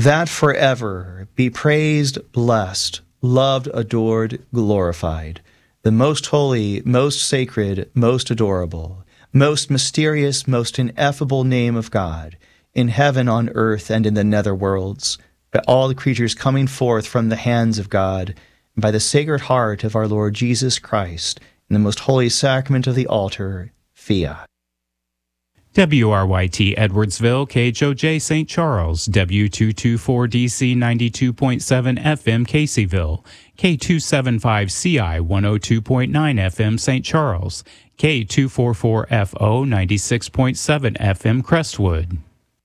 that forever be praised, blessed, loved, adored, glorified, the most holy, most sacred, most adorable, most mysterious, most ineffable name of God, in heaven, on earth, and in the nether worlds, by all the creatures coming forth from the hands of God, and by the Sacred Heart of our Lord Jesus Christ, in the most holy sacrament of the altar, Fiat. WRYT Edwardsville, KHOJ St. Charles, W224DC 92.7 FM Caseyville, K275CI 102.9 FM St. Charles, K244FO 96.7 FM Crestwood.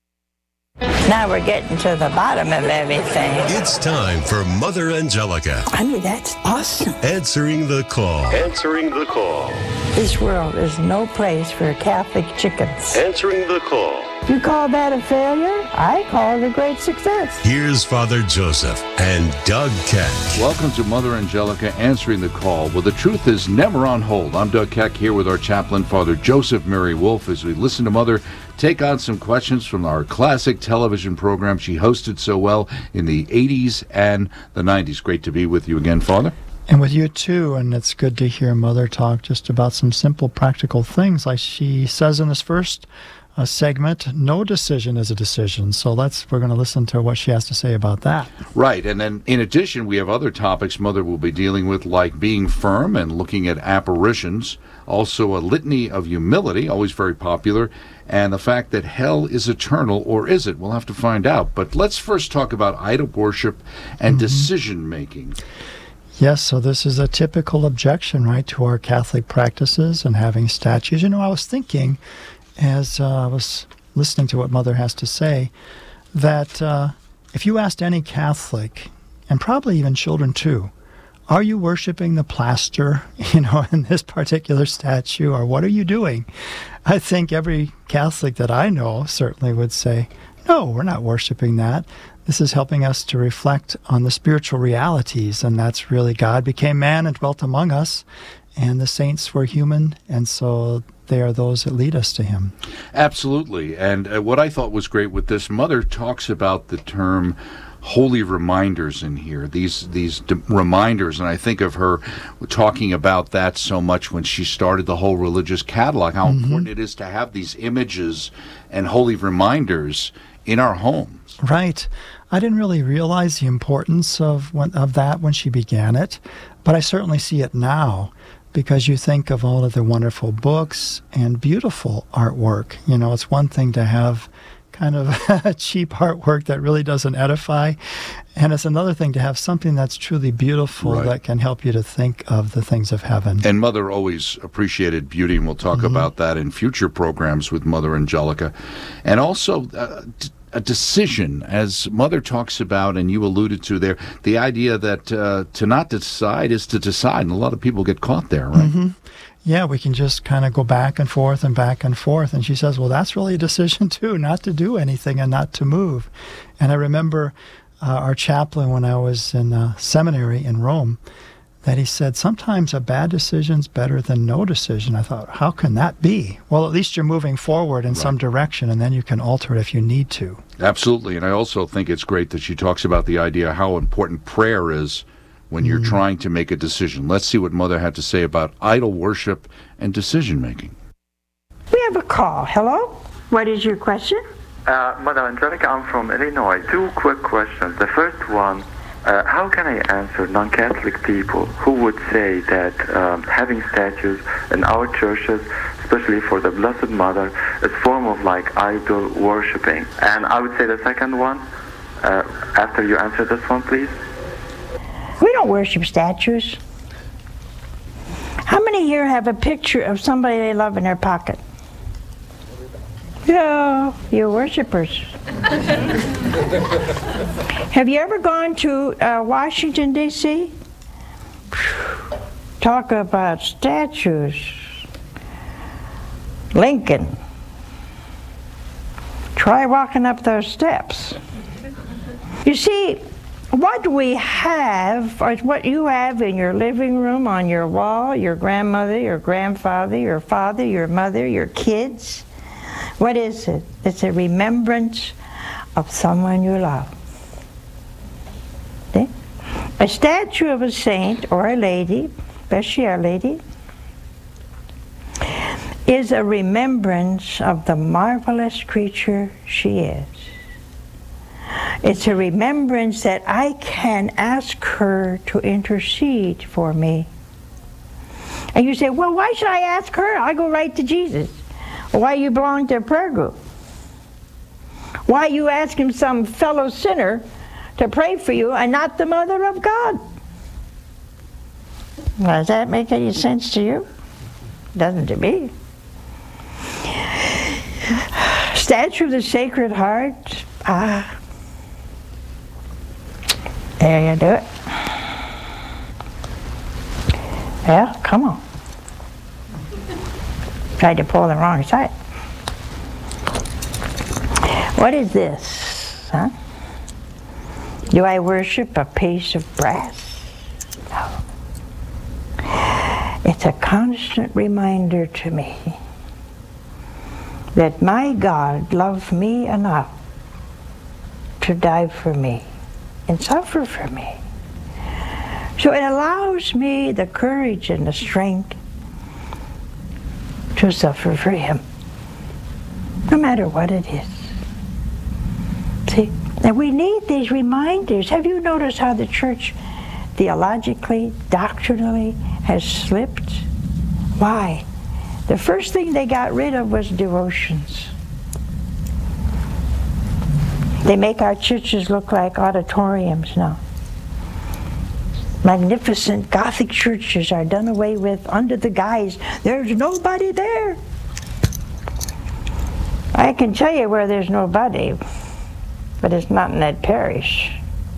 Now we're getting to the bottom of everything. It's time for Mother Angelica. I mean, that's awesome. Answering the call. Answering the call. This world is no place for Catholic chickens. Answering the call. You call that a failure? I call it a great success. Here's Father Joseph and Doug Keck. Welcome to Mother Angelica Answering the Call, where the truth is never on hold. I'm Doug Keck here with our chaplain, Father Joseph Mary Wolf, as we listen to Mother take on some questions from our classic television program she hosted so well in the 80s and the 90s. Great to be with you again, Father. And with you too, and it's good to hear Mother talk just about some simple practical things, like she says in this first segment, no decision is a decision. So we're going to listen to what she has to say about that. Right, and then in addition, we have other topics Mother will be dealing with, like being firm and looking at apparitions, also a litany of humility, always very popular, and the fact that hell is eternal, or is it? We'll have to find out. But let's first talk about idol worship and decision-making. Yes, so this is a typical objection, right, to our Catholic practices and having statues. You know, I was thinking, as I was listening to what Mother has to say, that if you asked any Catholic, and probably even children too, are you worshiping the plaster, in this particular statue, or what are you doing? I think every Catholic that I know certainly would say, no, we're not worshiping that. This is helping us to reflect on the spiritual realities, and that's really God became man and dwelt among us, and the saints were human, and so they are those that lead us to him. Absolutely. And what I thought was great with this, Mother talks about the term holy reminders in here, these reminders, and I think of her talking about that so much when she started the whole religious catalog, how important it is to have these images and holy reminders in our homes. Right. I didn't really realize the importance of that when she began it, but I certainly see it now, because you think of all of the wonderful books and beautiful artwork. It's one thing to have kind of cheap artwork that really doesn't edify, and it's another thing to have something that's truly beautiful that can help you to think of the things of heaven. And Mother always appreciated beauty, and we'll talk about that in future programs with Mother Angelica. And also a decision, as Mother talks about, and you alluded to there, the idea that to not decide is to decide, and a lot of people get caught there, right? Yeah, we can just kind of go back and forth and back and forth. And she says, well, that's really a decision too, not to do anything and not to move. And I remember our chaplain when I was in seminary in Rome, that he said, sometimes a bad decision's better than no decision. I thought, how can that be? Well, at least you're moving forward in some direction, and then you can alter it if you need to. Absolutely. And I also think it's great that she talks about the idea how important prayer is when you're trying to make a decision. Let's see what Mother had to say about idol worship and decision-making. We have a call. Hello? What is your question? Mother Angelica, I'm from Illinois. Two quick questions. The first one, how can I answer non-Catholic people who would say that having statues in our churches, especially for the Blessed Mother, is a form of idol worshipping? And I would say the second one, after you answer this one, please. We don't worship statues. How many here have a picture of somebody they love in their pocket? Yeah, you're worshipers. Have you ever gone to Washington, D.C.? Talk about statues. Lincoln. Try walking up those steps. You see, what we have, or what you have in your living room, on your wall, your grandmother, your grandfather, your father, your mother, your kids, what is it? It's a remembrance of someone you love. A statue of a saint or a lady, especially a lady, is a remembrance of the marvelous creature she is. It's a remembrance that I can ask her to intercede for me. And you say, well, why should I ask her? I go right to Jesus. Why you belong to a prayer group? Why you asking some fellow sinner to pray for you and not the Mother of God? Does that make any sense to you? Doesn't to me. Statue of the Sacred Heart. There you do it. Yeah, come on. Tried to pull the wrong side. What is this? Huh? Do I worship a piece of brass? No. It's a constant reminder to me that my God loved me enough to die for me and suffer for me. So it allows me the courage and the strength to suffer for Him, no matter what it is. See, and we need these reminders. Have you noticed how the church theologically, doctrinally has slipped? Why? The first thing they got rid of was devotions. They make our churches look like auditoriums now. Magnificent Gothic churches are done away with under the guise, there's nobody there. I can tell you where there's nobody, but it's not in that parish.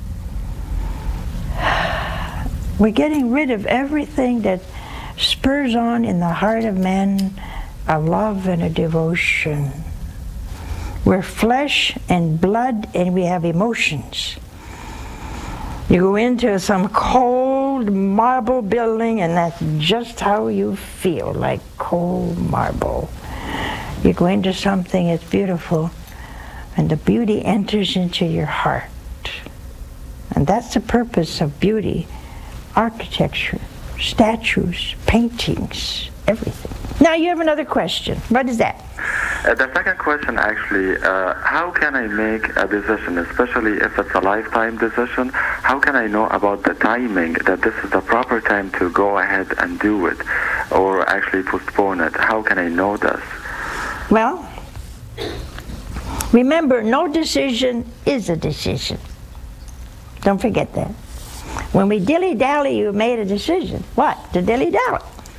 We're getting rid of everything that spurs on in the heart of man a love and a devotion. We're flesh and blood and we have emotions. You go into some cold marble building and that's just how you feel, like cold marble. You go into something that's beautiful and the beauty enters into your heart. And that's the purpose of beauty. Architecture, statues, paintings, everything. Now you have another question. What is that? The second question actually, how can I make a decision, especially if it's a lifetime decision? How can I know about the timing, that this is the proper time to go ahead and do it, or actually postpone it? How can I know this? Well, remember, no decision is a decision. Don't forget that. When we dilly-dally, you made a decision. What? To dilly-dally.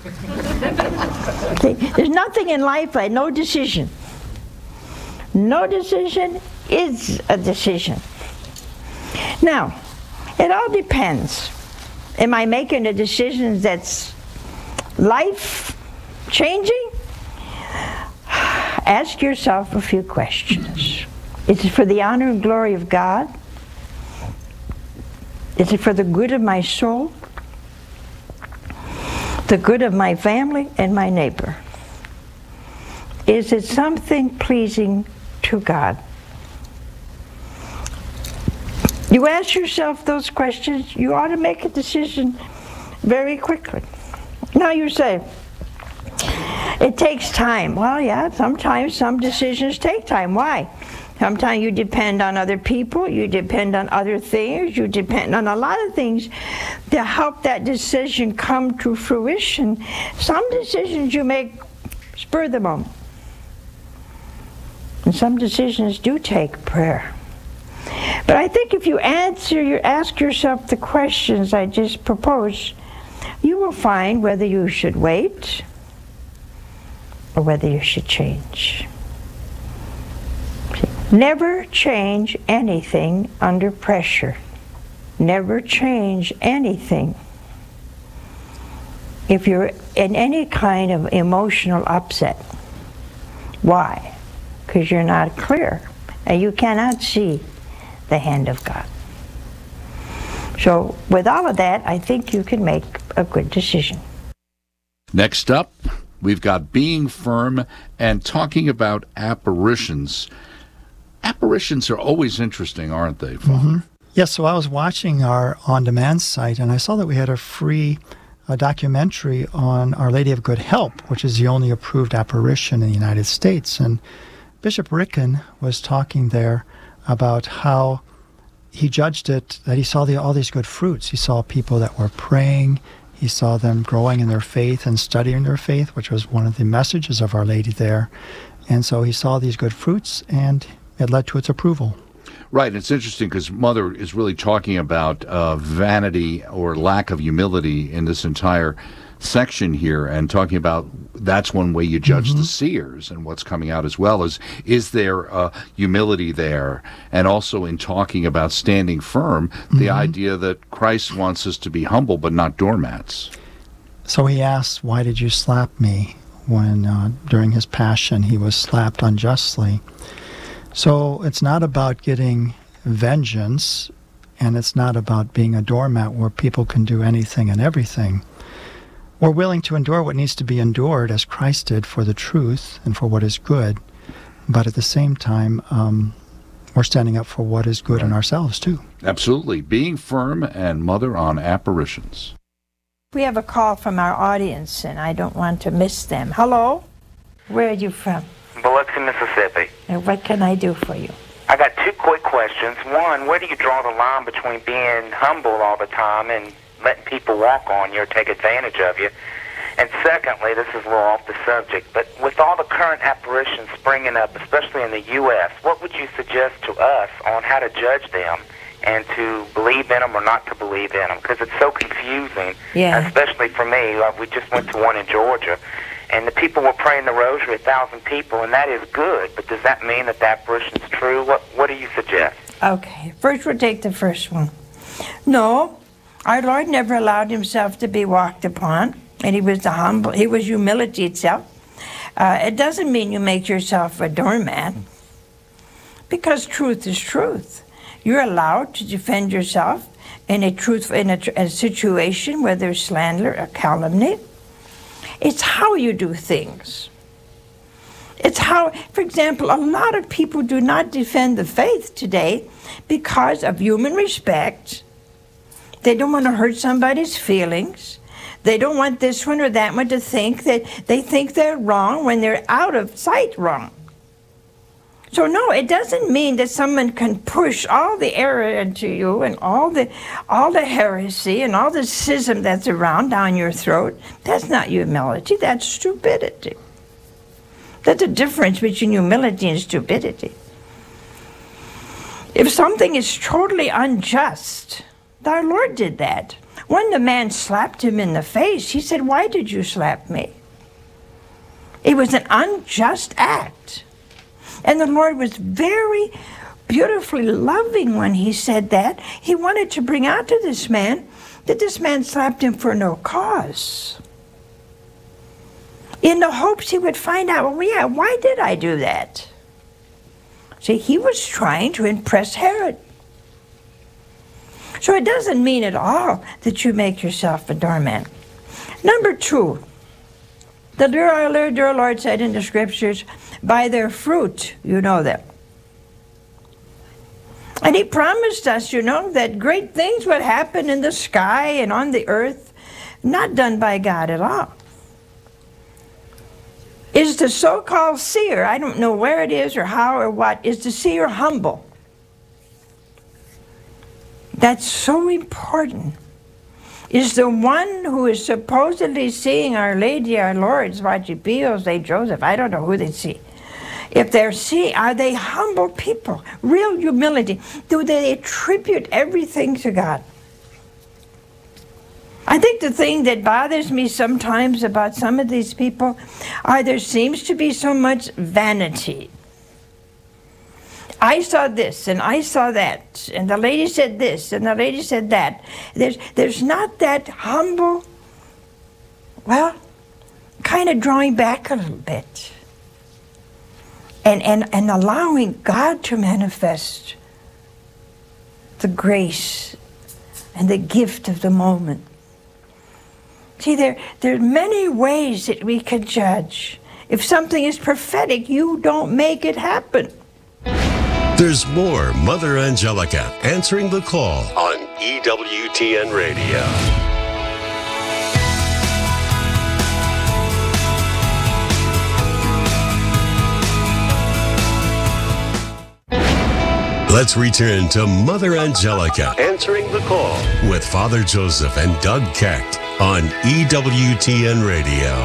See, there's nothing in life like no decision. No decision is a decision. Now, it all depends. Am I making a decision that's life-changing? Ask yourself a few questions. Is it for the honor and glory of God? Is it for the good of my soul? The good of my family and my neighbor? Is it something pleasing to God? You ask yourself those questions, you ought to make a decision very quickly. Now you say, it takes time. Well, yeah, sometimes some decisions take time. Why? Sometimes you depend on other people, you depend on other things, you depend on a lot of things to help that decision come to fruition. Some decisions you make spur the moment. And some decisions do take prayer. But I think if you ask yourself the questions I just proposed, you will find whether you should wait or whether you should change. Never change anything under pressure. Never change anything if you're in any kind of emotional upset. Why? Because you're not clear and you cannot see the hand of God. So with all of that, I think you can make a good decision. Next up, we've got being firm and talking about apparitions. Apparitions are always interesting, aren't they, Father? Yes, so I was watching our on-demand site, and I saw that we had a free documentary on Our Lady of Good Help, which is the only approved apparition in the United States. And Bishop Ricken was talking there about how he judged it, that he saw all these good fruits. He saw people that were praying. He saw them growing in their faith and studying their faith, which was one of the messages of Our Lady there. And so he saw these good fruits, and it led to its approval. Right. It's interesting because Mother is really talking about vanity or lack of humility in this entire section here, and talking about that's one way you judge the seers and what's coming out, as well as is there humility there, and also in talking about standing firm, the idea that Christ wants us to be humble but not doormats. So he asked, why did you slap me? When during his passion he was slapped unjustly. So it's not about getting vengeance, and it's not about being a doormat where people can do anything and everything. We're willing to endure what needs to be endured, as Christ did, for the truth and for what is good. But at the same time, we're standing up for what is good in ourselves, too. Absolutely. Being firm, and Mother on apparitions. We have a call from our audience, and I don't want to miss them. Hello? Where are you from? Biloxi, Mississippi. And what can I do for you? I got two quick questions. One, where do you draw the line between being humble all the time and letting people walk on you or take advantage of you? And secondly, this is a little off the subject, but with all the current apparitions springing up, especially in the U.S., what would you suggest to us on how to judge them and to believe in them or not to believe in them? Because it's so confusing, especially for me. We just went to one in Georgia, and the people were praying the rosary, 1,000 people, and that is good, but does that mean that the apparition's true? What do you suggest? Okay, first we'll take the first one. No, our Lord never allowed himself to be walked upon, and he was humility itself. It doesn't mean you make yourself a doormat, because truth is truth. You're allowed to defend yourself in a situation where there's slander or calumny. It's how you do things. It's how, for example, a lot of people do not defend the faith today because of human respect. They don't want to hurt somebody's feelings. They don't want this one or that one to think that they think they're wrong when they're out of sight wrong. So no, it doesn't mean that someone can push all the error into you and all the heresy and all the schism that's around down your throat. That's not humility, that's stupidity. That's the difference between humility and stupidity. If something is totally unjust, our Lord did that. When the man slapped him in the face, he said, "Why did you slap me?" It was an unjust act. And the Lord was very beautifully loving when he said that. He wanted to bring out to this man that this man slapped him for no cause, in the hopes he would find out, well, yeah, why did I do that? See, he was trying to impress Herod. So it doesn't mean at all that you make yourself a doormat. Number two, the dear Lord said in the scriptures, by their fruit you know them. And he promised us, that great things would happen in the sky and on the earth, not done by God at all. Is the so-called seer, I don't know where it is or how or what, is the seer humble? That's so important. Is the one who is supposedly seeing Our Lady, Our Lord, Svati Pio, St. Joseph, I don't know who they see. If they're seeing, are they humble people? Real humility. Do they attribute everything to God? I think the thing that bothers me sometimes about some of these people are there seems to be so much vanity. I saw this, and I saw that, and the lady said this, and the lady said that. There's not that humble, well, kind of drawing back a little bit. And allowing God to manifest the grace and the gift of the moment. See, there are many ways that we can judge. If something is prophetic, you don't make it happen. There's more Mother Angelica answering the call on EWTN Radio. Let's return to Mother Angelica answering the call with Father Joseph and Doug Keck on EWTN Radio.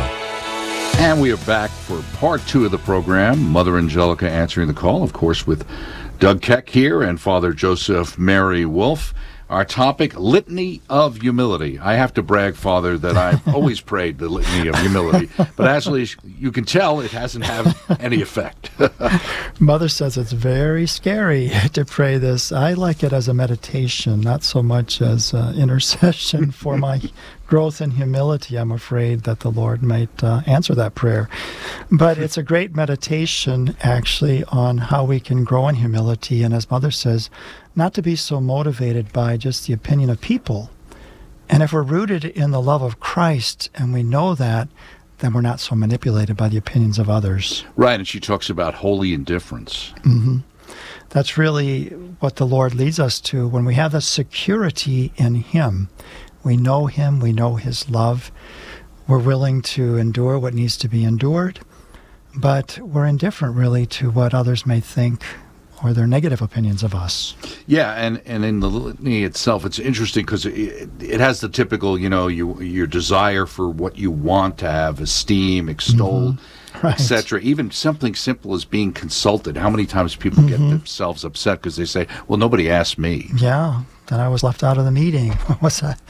And we are back for part 2 of the program, Mother Angelica answering the call, of course, with Doug Keck here and Father Joseph Mary Wolf. Our topic, Litany of Humility. I have to brag, Father, that I've always prayed the Litany of Humility, but actually, you can tell it hasn't had any effect. Mother says it's very scary to pray this. I like it as a meditation, not so much as intercession for my growth in humility. I'm afraid that the Lord might answer that prayer. But it's a great meditation, actually, on how we can grow in humility. And as Mother says, not to be so motivated by just the opinion of people. And if we're rooted in the love of Christ, and we know that, then we're not so manipulated by the opinions of others. Right, and she talks about holy indifference. Mm-hmm. That's really what the Lord leads us to when we have the security in Him. We know Him, we know His love. We're willing to endure what needs to be endured, but we're indifferent really to what others may think or their negative opinions of us. Yeah, and in the litany itself, it's interesting because it has the typical, your desire for what you want to have, esteem, extolled, right, etc. Even something simple as being consulted. How many times people get themselves upset because they say, well, nobody asked me. Yeah, that I was left out of the meeting. What's that?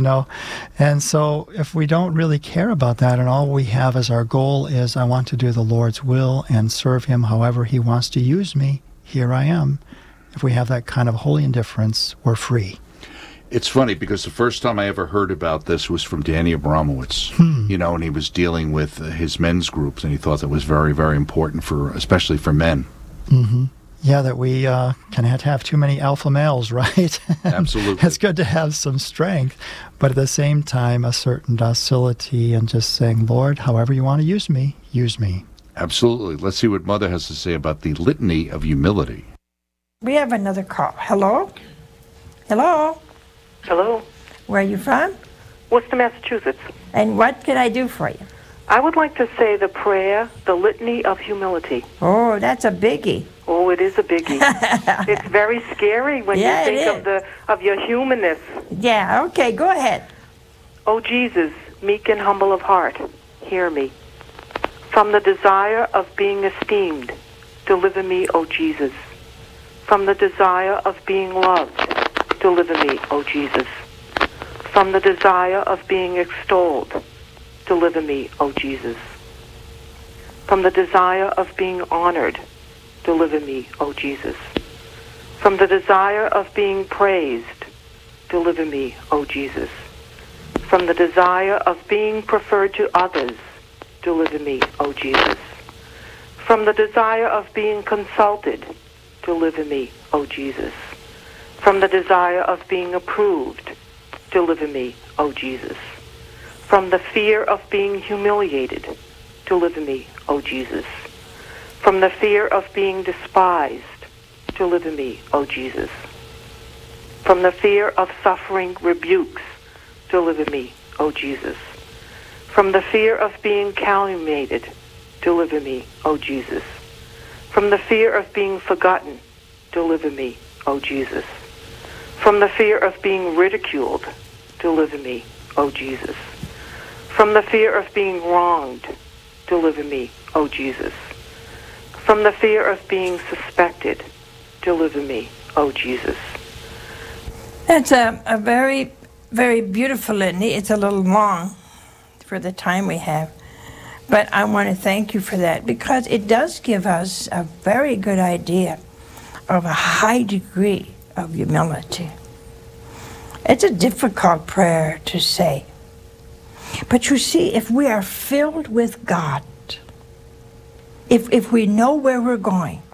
And so if we don't really care about that and all we have as our goal is I want to do the Lord's will and serve Him however He wants to use me, here I am. If we have that kind of holy indifference, we're free. It's funny because the first time I ever heard about this was from Danny Abramowitz, and he was dealing with his men's groups, and he thought that was very, very important especially for men. Mm-hmm. Yeah, that we can have too many alpha males, right? Absolutely. It's good to have some strength, but at the same time, a certain docility and just saying, Lord, however you want to use me, use me. Absolutely. Let's see what Mother has to say about the Litany of Humility. We have another call. Hello? Hello? Hello. Where are you from? Worcester, Massachusetts. And what can I do for you? I would like to say the prayer, the Litany of Humility. Oh, that's a biggie. Oh, it is a biggie. It's very scary when you think of your humanness. Yeah, okay, go ahead. Oh, Jesus, meek and humble of heart, hear me. From the desire of being esteemed, deliver me, O Jesus. From the desire of being loved, deliver me, O Jesus. From the desire of being extolled, deliver me, O Jesus. From the desire of being honored, deliver me, O Jesus. From the desire of being praised, deliver me, O Jesus. From the desire of being preferred to others, deliver me, O Jesus. From the desire of being consulted, deliver me, O Jesus. From the desire of being approved, deliver me, O Jesus. From the fear of being humiliated, deliver me, O Jesus. From the fear of being despised, deliver me, O Jesus. From the fear of suffering rebukes, deliver me, O Jesus. From the fear of being calumniated, deliver me, O Jesus. From the fear of being forgotten, deliver me, O Jesus. From the fear of being ridiculed, deliver me, O Jesus. From the fear of being wronged, deliver me, O Jesus. From the fear of being suspected, deliver me, O Jesus. That's a very, very beautiful litany. It's a little long for the time we have. But I want to thank you for that because it does give us a very good idea of a high degree of humility. It's a difficult prayer to say. But you see, if we are filled with God, if we know where we're going,